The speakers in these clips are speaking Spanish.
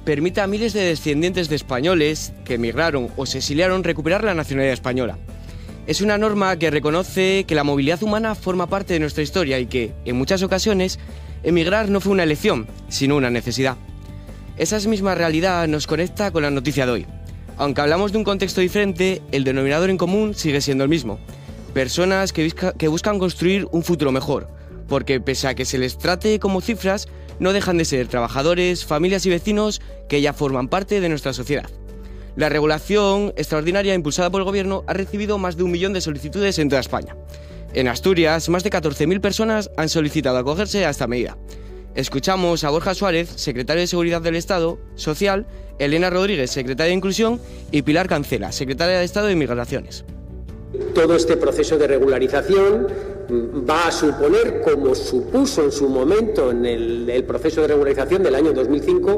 permite a miles de descendientes de españoles que emigraron o se exiliaron recuperar la nacionalidad española. Es una norma que reconoce que la movilidad humana forma parte de nuestra historia y que, en muchas ocasiones, emigrar no fue una elección, sino una necesidad. Esa misma realidad nos conecta con la noticia de hoy. Aunque hablamos de un contexto diferente, el denominador en común sigue siendo el mismo. Personas que buscan construir un futuro mejor, porque pese a que se les trate como cifras, no dejan de ser trabajadores, familias y vecinos que ya forman parte de nuestra sociedad. La regulación extraordinaria impulsada por el Gobierno ha recibido más de 1 millón de solicitudes en toda España. En Asturias, más de 14.000 personas han solicitado acogerse a esta medida. Escuchamos a Borja Suárez, secretario de Seguridad del Estado Social, Elena Rodríguez, secretaria de Inclusión, y Pilar Cancela, secretaria de Estado de Migraciones. Todo este proceso de regularización va a suponer, como supuso en su momento en el proceso de regularización del año 2005,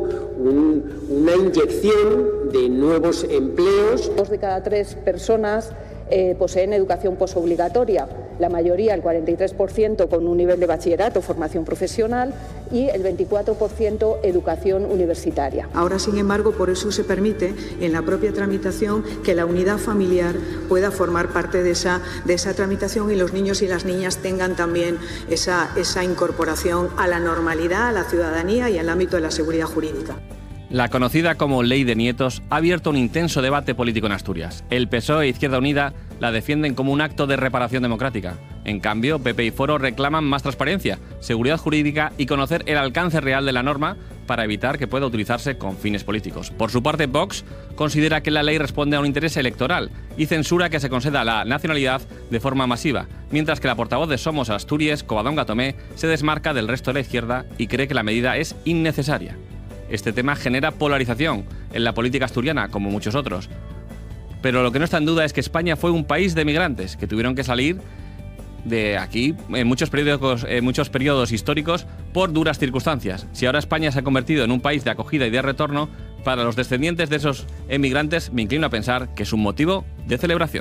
una inyección de nuevos empleos. 2 de cada 3 personas poseen educación posobligatoria, la mayoría, el 43%, con un nivel de bachillerato, formación profesional, y el 24% educación universitaria. Ahora, sin embargo, por eso se permite en la propia tramitación que la unidad familiar pueda formar parte de esa tramitación y los niños y las niñas tengan también esa incorporación a la normalidad, a la ciudadanía y al ámbito de la seguridad jurídica. La conocida como Ley de Nietos ha abierto un intenso debate político en Asturias. El PSOE e Izquierda Unida la defienden como un acto de reparación democrática. En cambio, PP y Foro reclaman más transparencia, seguridad jurídica y conocer el alcance real de la norma para evitar que pueda utilizarse con fines políticos. Por su parte, Vox considera que la ley responde a un interés electoral y censura que se conceda la nacionalidad de forma masiva, mientras que la portavoz de Somos Asturias, Covadonga Tomé, se desmarca del resto de la izquierda y cree que la medida es innecesaria. Este tema genera polarización en la política asturiana, como muchos otros. Pero lo que no está en duda es que España fue un país de migrantes que tuvieron que salir de aquí en muchos periodos históricos por duras circunstancias. Si ahora España se ha convertido en un país de acogida y de retorno, para los descendientes de esos emigrantes me inclino a pensar que es un motivo de celebración.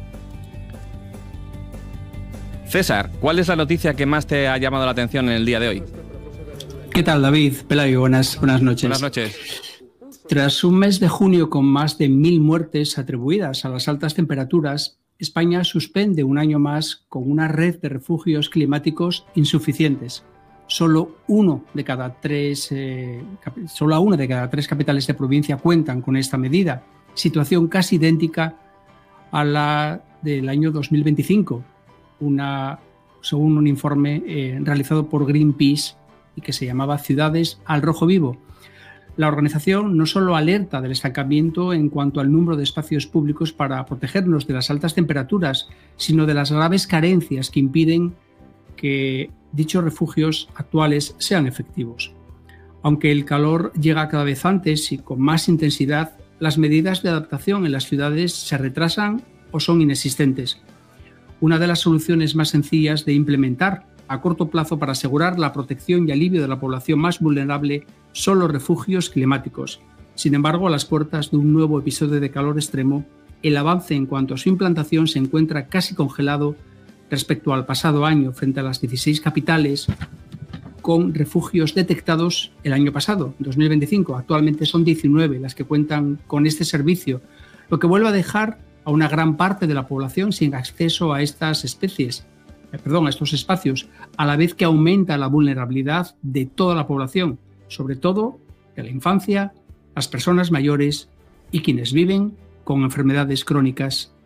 César, ¿cuál es la noticia que más te ha llamado la atención en el día de hoy? ¿Qué tal, David? Pelayo, buenas noches. Buenas noches. Tras un mes de junio con más de 1.000 muertes atribuidas a las altas temperaturas, España suspende un año más con una red de refugios climáticos insuficientes. Solo una de cada tres capitales de provincia cuentan con esta medida, situación casi idéntica a la del año 2025, según un informe realizado por Greenpeace y que se llamaba Ciudades al Rojo Vivo. La organización no solo alerta del estancamiento en cuanto al número de espacios públicos para protegernos de las altas temperaturas, sino de las graves carencias que impiden que dichos refugios actuales sean efectivos. Aunque el calor llega cada vez antes y con más intensidad, las medidas de adaptación en las ciudades se retrasan o son inexistentes. Una de las soluciones más sencillas de implementar a corto plazo para asegurar la protección y alivio de la población más vulnerable son los refugios climáticos. Sin embargo, a las puertas de un nuevo episodio de calor extremo, el avance en cuanto a su implantación se encuentra casi congelado respecto al pasado año, frente a las 16 capitales con refugios detectados el año pasado, 2025. Actualmente son 19 las que cuentan con este servicio, lo que vuelve a dejar a una gran parte de la población sin acceso a estos espacios, a la vez que aumenta la vulnerabilidad de toda la población, sobre todo de la infancia, las personas mayores y quienes viven con enfermedades crónicas